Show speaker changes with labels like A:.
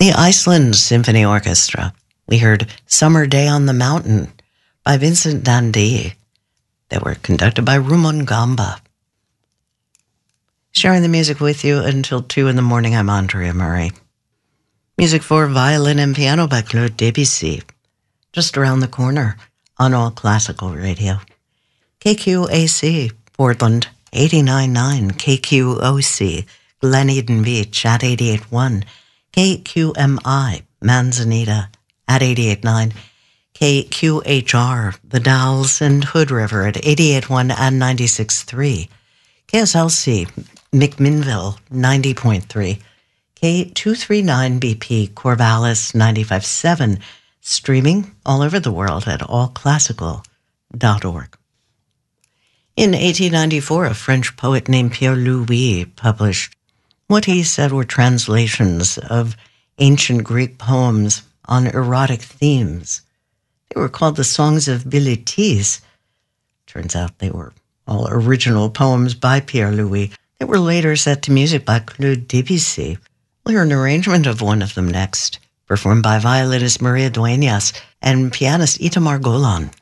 A: The Iceland Symphony Orchestra. We heard Summer Day on the Mountain by Vincent Dundee. They were conducted by Rumon Gamba. Sharing the music with you until 2 in the morning, I'm Andrea Murray. Music for violin and piano by Claude Debussy. Just around the corner on All Classical Radio. KQAC, Portland, 89.9. KQOC, Glen Eden Beach at 88.1. KQMI, Manzanita at 88.9. KQHR, The Dalles and Hood River at 88.1 and 96.3. KSLC, McMinnville, 90.3. K239BP, Corvallis, 95.7. Streaming all over the world at allclassical.org. In 1894, a French poet named Pierre Louis published what he said were translations of ancient Greek poems on erotic themes. They were called the Songs of Bilitis. Turns out they were all original poems by Pierre Louis. They were later set to music by Claude Debussy. We'll hear an arrangement of one of them next, performed by violinist Maria Dueñas and pianist Itamar Golan.